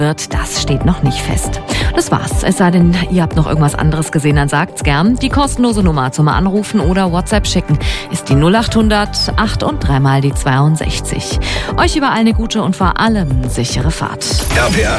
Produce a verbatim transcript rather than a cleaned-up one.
wird, das steht noch nicht fest. Das war's. Es sei denn, ihr habt noch irgendwas anderes gesehen, dann sagt's gern. Die kostenlose Nummer zum Anrufen oder WhatsApp schicken ist die null acht hundert acht und dreimal die zweiundsechzig. Euch überall eine gute und vor allem sichere Fahrt. R P A